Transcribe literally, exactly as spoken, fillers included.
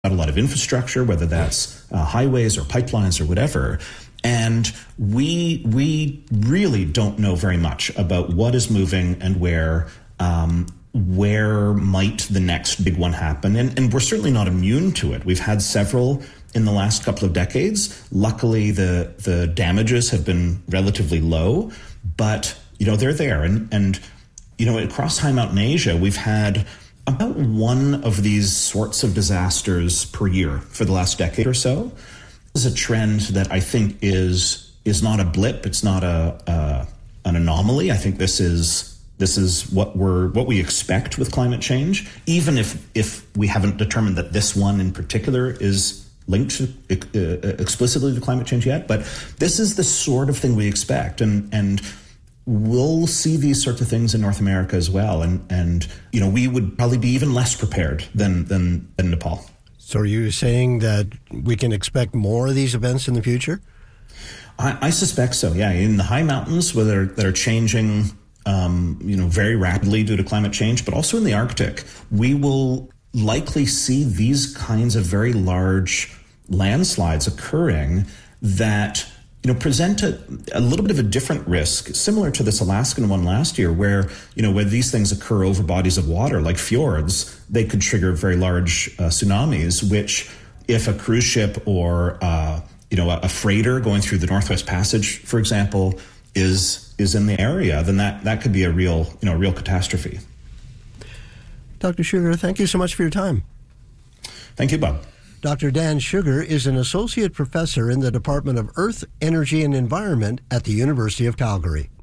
got a lot of infrastructure, whether that's uh, highways or pipelines or whatever. And we we really don't know very much about what is moving and where um, where might the next big one happen. And, and we're certainly not immune to it. We've had several in the last couple of decades. Luckily, the the damages have been relatively low, but you know they're there. And and you know across high mountain Asia, we've had about one of these sorts of disasters per year for the last decade or so. This is a trend that I think is is not a blip. It's not a uh, an anomaly. I think this is this is what we're what we expect with climate change. Even if if we haven't determined that this one in particular is linked to, uh, explicitly to climate change yet, but this is the sort of thing we expect, and and. We'll see these sorts of things in North America as well, and and you know we would probably be even less prepared than than, than Nepal. So are you saying that we can expect more of these events in the future? I, I suspect so. Yeah, in the high mountains, where they're, that are changing, um, you know, very rapidly due to climate change, but also in the Arctic, we will likely see these kinds of very large landslides occurring that. You know, present a, a little bit of a different risk, similar to this Alaskan one last year, where, you know, where these things occur over bodies of water, like fjords, they could trigger very large uh, tsunamis, which if a cruise ship or, uh, you know, a, a freighter going through the Northwest Passage, for example, is is in the area, then that, that could be a real, you know, real catastrophe. Doctor Sugar, thank you so much for your time. Thank you, Bob. Doctor Dan Sugar is an associate professor in the Department of Earth, Energy, and Environment at the University of Calgary.